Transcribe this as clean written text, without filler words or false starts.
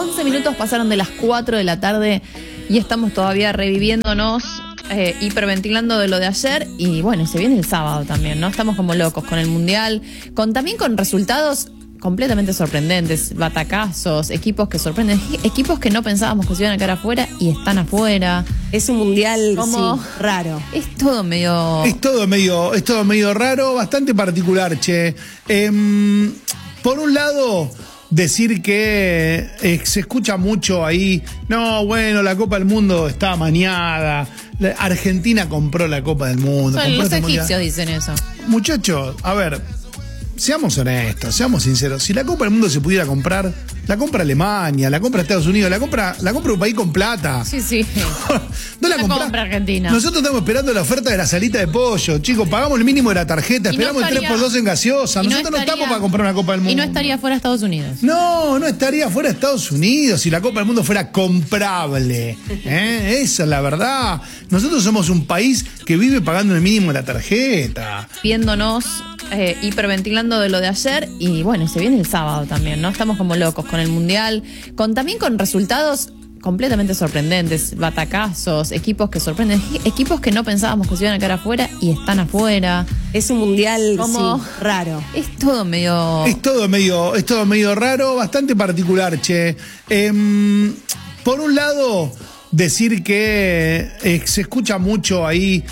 11 minutos pasaron de las 4 de la tarde y estamos todavía reviviéndonos, hiperventilando de lo de ayer. Y bueno, se viene el sábado también, ¿no? Estamos como locos con el Mundial, también con resultados completamente sorprendentes, batacazos, equipos que sorprenden, equipos que no pensábamos que se iban a quedar afuera y están afuera. Es un mundial Como, sí, raro. Es todo medio... Es todo medio raro, bastante particular, che. Por un lado, decir que se escucha mucho ahí, no, bueno, la Copa del Mundo está amañada, Argentina compró la Copa del Mundo. Son los egipcios dicen eso. Muchachos, a ver, seamos honestos, seamos sinceros. Si la Copa del Mundo se pudiera comprar, la compra Alemania, la compra Estados Unidos, la compra un país con plata. Sí, sí. No la compra Argentina. Nosotros estamos esperando la oferta de la salita de pollo, chicos, pagamos el mínimo de la tarjeta, esperamos el 3x2 en gaseosa. Nosotros no estamos para comprar una Copa del Mundo. Y no estaría fuera Estados Unidos. No estaría fuera Estados Unidos si la Copa del Mundo fuera comprable. Esa es la verdad. Nosotros somos un país que vive pagando el mínimo de la tarjeta. Viéndonos, hiperventilando de lo de ayer. Y bueno, se viene el sábado también, ¿no? Estamos como locos con el Mundial, también con resultados completamente sorprendentes, batacazos, equipos que sorprenden, equipos que no pensábamos que se iban a quedar afuera y están afuera. Es un mundial como, sí, raro. Es todo medio... Es todo medio raro, bastante particular, che. Por un lado, decir que se escucha mucho ahí,